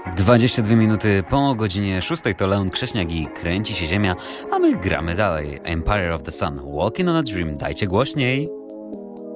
22 minuty po godzinie 6 to Leon Krześniak i Kręci się Ziemia, a my gramy dalej. Empire of the Sun, Walking on a Dream, dajcie głośniej.